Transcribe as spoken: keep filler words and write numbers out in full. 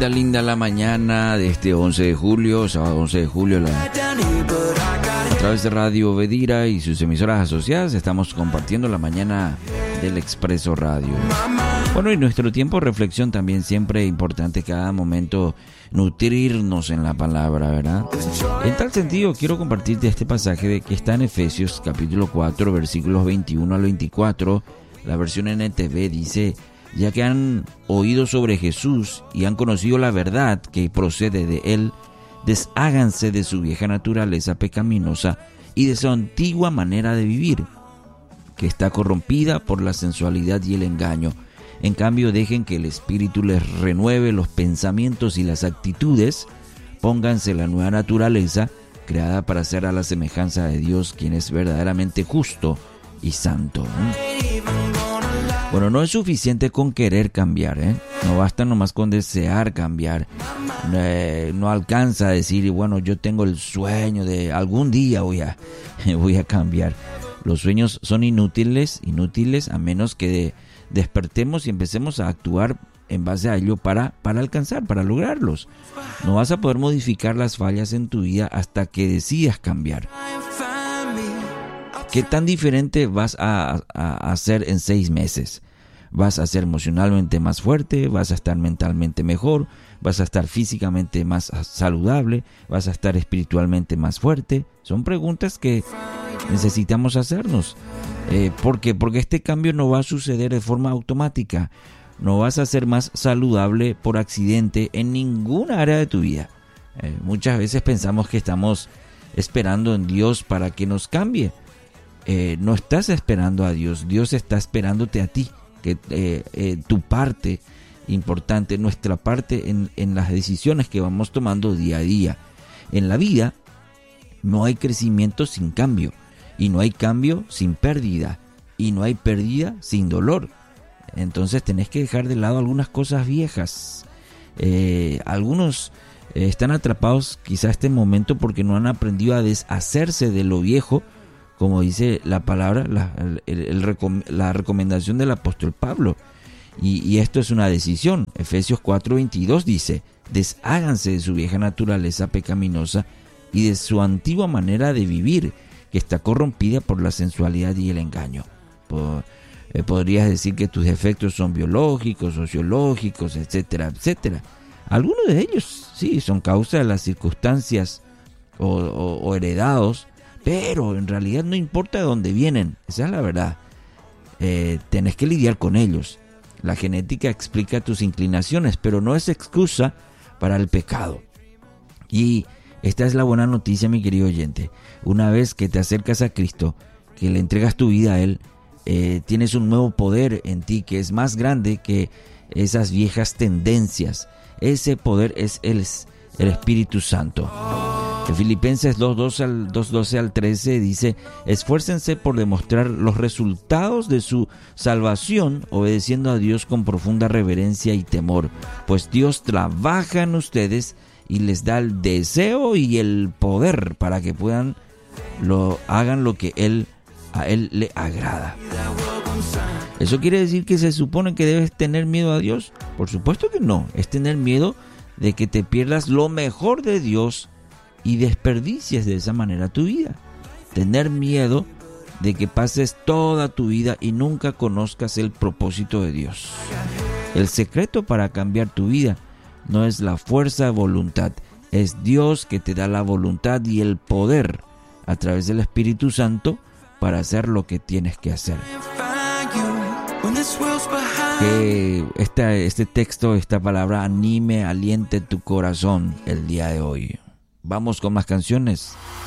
Linda, linda la mañana de este once de julio, sábado once de julio, la... a través de Radio Vedira y sus emisoras asociadas estamos compartiendo la mañana del Expreso Radio. Bueno, y nuestro tiempo de reflexión también siempre importante, cada momento nutrirnos en la palabra, ¿verdad? En tal sentido, quiero compartirte este pasaje de que está en Efesios capítulo cuatro, versículos veintiuno al veinticuatro. La versión N T V dice: ya que han oído sobre Jesús y han conocido la verdad que procede de Él, desháganse de su vieja naturaleza pecaminosa y de su antigua manera de vivir, que está corrompida por la sensualidad y el engaño. En cambio, dejen que el Espíritu les renueve los pensamientos y las actitudes. Pónganse la nueva naturaleza, creada para ser a la semejanza de Dios, quien es verdaderamente justo y santo. ¿eh? Bueno, no es suficiente con querer cambiar, ¿eh? No basta nomás con desear cambiar. Eh, no alcanza a decir, bueno, yo tengo el sueño de algún día voy a, voy a cambiar. Los sueños son inútiles, inútiles a menos que de, despertemos y empecemos a actuar en base a ello para, para alcanzar, para lograrlos. No vas a poder modificar las fallas en tu vida hasta que decidas cambiar. ¿Qué tan diferente vas a, a, a ser en seis meses? Vas a ser emocionalmente más fuerte, vas a estar mentalmente mejor, vas a estar físicamente más saludable, vas a estar espiritualmente más fuerte. Son preguntas que necesitamos hacernos. Eh, ¿Por qué? Porque este cambio no va a suceder de forma automática. No vas a ser más saludable por accidente en ninguna área de tu vida. Eh, muchas veces pensamos que estamos esperando en Dios para que nos cambie. Eh, no estás esperando a Dios, Dios está esperándote a ti, que eh, eh, tu parte importante, nuestra parte en, en las decisiones que vamos tomando día a día. En la vida no hay crecimiento sin cambio, y no hay cambio sin pérdida, y no hay pérdida sin dolor. Entonces tenés que dejar de lado algunas cosas viejas. Eh, algunos eh, están atrapados quizá este momento porque no han aprendido a deshacerse de lo viejo, como dice la palabra, la, el, el, la recomendación del apóstol Pablo. Y, y esto es una decisión. Efesios cuatro veintidós dice: desháganse de su vieja naturaleza pecaminosa y de su antigua manera de vivir, que está corrompida por la sensualidad y el engaño. Por, eh, podrías decir que tus defectos son biológicos, sociológicos, etcétera, etcétera. Algunos de ellos sí son causa de las circunstancias o, o, o heredados, pero en realidad no importa de dónde vienen, esa es la verdad. Eh, tenés que lidiar con ellos. La genética explica tus inclinaciones, pero no es excusa para el pecado. Y esta es la buena noticia, mi querido oyente. Una vez que te acercas a Cristo, que le entregas tu vida a Él, eh, tienes un nuevo poder en ti que es más grande que esas viejas tendencias. Ese poder es el, el Espíritu Santo. En Filipenses dos doce al trece dice: esfuércense por demostrar los resultados de su salvación, obedeciendo a Dios con profunda reverencia y temor, pues Dios trabaja en ustedes y les da el deseo y el poder para que puedan lo hagan lo que él a él le agrada. ¿Eso quiere decir que se supone que debes tener miedo a Dios? Por supuesto que no. Es tener miedo de que te pierdas lo mejor de Dios y desperdicies de esa manera tu vida. Tener miedo de que pases toda tu vida y nunca conozcas el propósito de Dios. El secreto para cambiar tu vida no es la fuerza de voluntad, es Dios que te da la voluntad y el poder a través del Espíritu Santo para hacer lo que tienes que hacer. Que esta, este texto, esta palabra anime, aliente tu corazón el día de hoy. Vamos con más canciones.